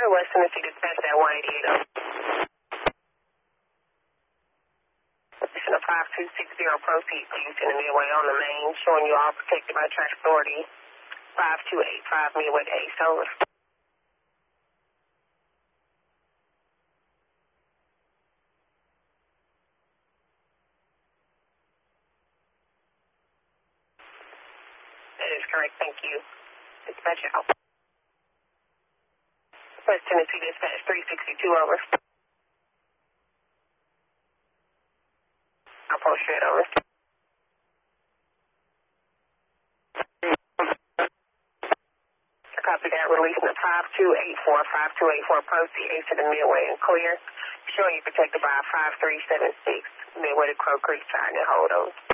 Sorry, West Tennessee dispatch at 188. Position of 5260, proceed to Houston and Midway on the main, showing you all protected by Traffic Authority. 5285 Midway to Ace, over. That is correct, thank you. Dispatch out. West Tennessee dispatch 362, over. Approach straight, over. Copy that, releasing the 5284, proceed Ace to the Midway and clear. Showing you protected by 5376, Midway to Crow Creek, trying to hold those.